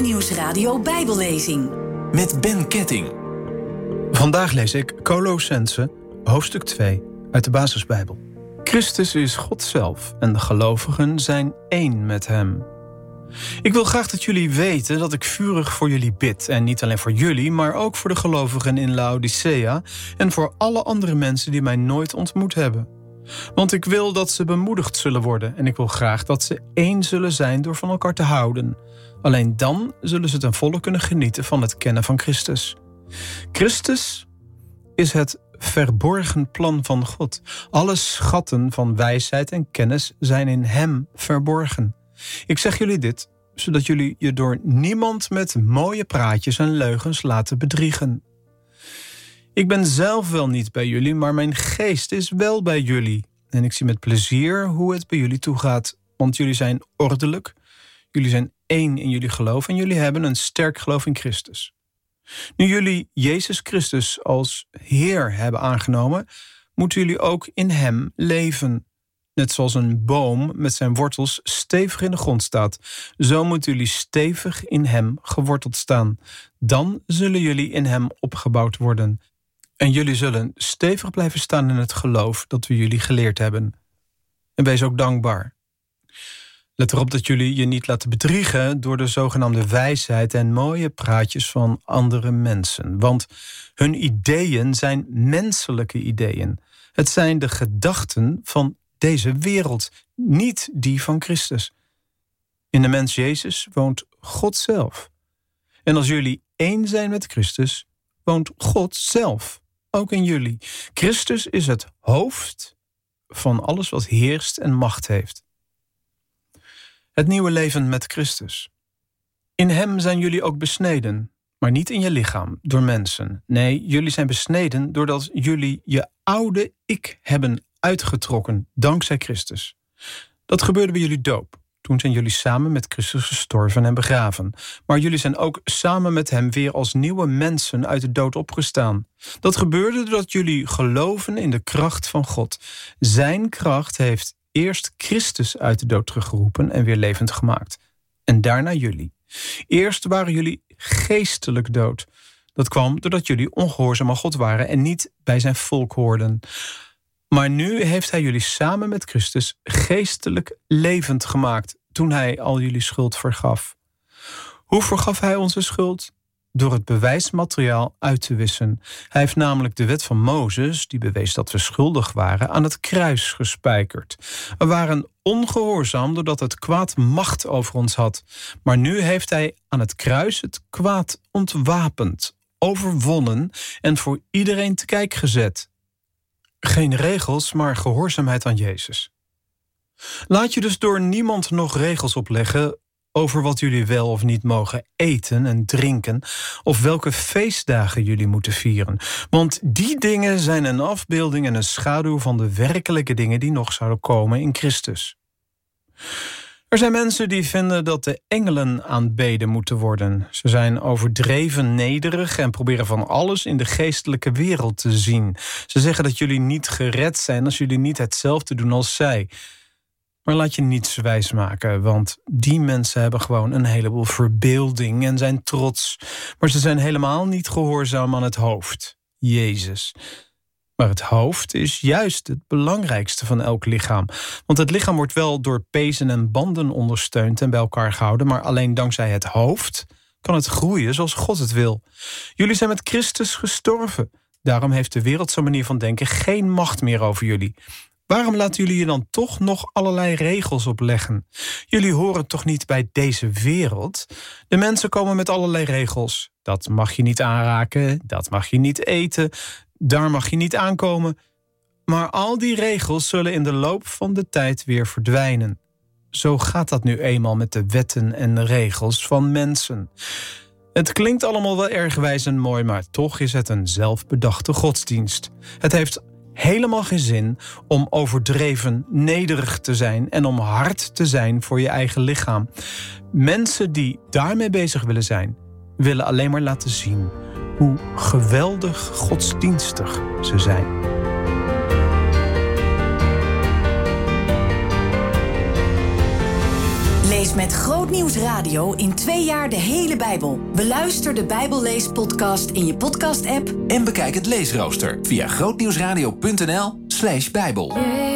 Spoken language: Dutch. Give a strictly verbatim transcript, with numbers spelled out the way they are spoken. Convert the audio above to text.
Nieuwsradio Bijbellezing. Met Ben Ketting. Vandaag lees ik Kolossenzen, hoofdstuk twee, uit de Basisbijbel. Christus is God zelf en de gelovigen zijn één met hem. Ik wil graag dat jullie weten dat ik vurig voor jullie bid. En niet alleen voor jullie, maar ook voor de gelovigen in Laodicea en voor alle andere mensen die mij nooit ontmoet hebben. Want ik wil dat ze bemoedigd zullen worden en ik wil graag dat ze één zullen zijn door van elkaar te houden. Alleen dan zullen ze ten volle kunnen genieten van het kennen van Christus. Christus is het verborgen plan van God. Alle schatten van wijsheid en kennis zijn in hem verborgen. Ik zeg jullie dit, zodat jullie je door niemand met mooie praatjes en leugens laten bedriegen. Ik ben zelf wel niet bij jullie, maar mijn geest is wel bij jullie. En ik zie met plezier hoe het bij jullie toegaat. Want jullie zijn ordelijk, jullie zijn één in jullie geloof en jullie hebben een sterk geloof in Christus. Nu jullie Jezus Christus als Heer hebben aangenomen, moeten jullie ook in hem leven. Net zoals een boom met zijn wortels stevig in de grond staat, zo moeten jullie stevig in hem geworteld staan. Dan zullen jullie in hem opgebouwd worden. En jullie zullen stevig blijven staan in het geloof dat we jullie geleerd hebben. En wees ook dankbaar. Let erop dat jullie je niet laten bedriegen door de zogenaamde wijsheid en mooie praatjes van andere mensen. Want hun ideeën zijn menselijke ideeën. Het zijn de gedachten van deze wereld, niet die van Christus. In de mens Jezus woont God zelf. En als jullie één zijn met Christus, woont God zelf, ook in jullie. Christus is het hoofd van alles wat heerst en macht heeft. Het nieuwe leven met Christus. In hem zijn jullie ook besneden, maar niet in je lichaam, door mensen. Nee, jullie zijn besneden doordat jullie je oude ik hebben uitgetrokken, dankzij Christus. Dat gebeurde bij jullie doop. Toen zijn jullie samen met Christus gestorven en begraven. Maar jullie zijn ook samen met hem weer als nieuwe mensen uit de dood opgestaan. Dat gebeurde doordat jullie geloven in de kracht van God. Zijn kracht heeft eerst Christus uit de dood teruggeroepen en weer levend gemaakt. En daarna jullie. Eerst waren jullie geestelijk dood. Dat kwam doordat jullie ongehoorzaam aan God waren en niet bij zijn volk hoorden. Maar nu heeft hij jullie samen met Christus geestelijk levend gemaakt toen hij al jullie schuld vergaf. Hoe vergaf hij onze schuld? Door het bewijsmateriaal uit te wissen. Hij heeft namelijk de wet van Mozes, die bewees dat we schuldig waren, aan het kruis gespijkerd. We waren ongehoorzaam doordat het kwaad macht over ons had. Maar nu heeft hij aan het kruis het kwaad ontwapend, overwonnen en voor iedereen te kijk gezet. Geen regels, maar gehoorzaamheid aan Jezus. Laat je dus door niemand nog regels opleggen over wat jullie wel of niet mogen eten en drinken, of welke feestdagen jullie moeten vieren. Want die dingen zijn een afbeelding en een schaduw van de werkelijke dingen die nog zouden komen in Christus. Er zijn mensen die vinden dat de engelen aanbeden moeten worden. Ze zijn overdreven nederig en proberen van alles in de geestelijke wereld te zien. Ze zeggen dat jullie niet gered zijn als jullie niet hetzelfde doen als zij. Maar laat je niets wijs maken, want die mensen hebben gewoon een heleboel verbeelding en zijn trots. Maar ze zijn helemaal niet gehoorzaam aan het hoofd, Jezus. Maar het hoofd is juist het belangrijkste van elk lichaam. Want het lichaam wordt wel door pezen en banden ondersteund en bij elkaar gehouden, maar alleen dankzij het hoofd kan het groeien zoals God het wil. Jullie zijn met Christus gestorven. Daarom heeft de wereldse manier van denken geen macht meer over jullie. Waarom laten jullie je dan toch nog allerlei regels opleggen? Jullie horen toch niet bij deze wereld? De mensen komen met allerlei regels. Dat mag je niet aanraken, dat mag je niet eten, daar mag je niet aankomen. Maar al die regels zullen in de loop van de tijd weer verdwijnen. Zo gaat dat nu eenmaal met de wetten en de regels van mensen. Het klinkt allemaal wel erg wijs en mooi, maar toch is het een zelfbedachte godsdienst. Het heeft helemaal geen zin om overdreven nederig te zijn en om hard te zijn voor je eigen lichaam. Mensen die daarmee bezig willen zijn, willen alleen maar laten zien hoe geweldig godsdienstig ze zijn. Lees met Grootnieuws Radio in twee jaar de hele Bijbel. Beluister de Bijbelleespodcast in je podcast-app. En bekijk het leesrooster via grootnieuwsradio punt n l slash bijbel.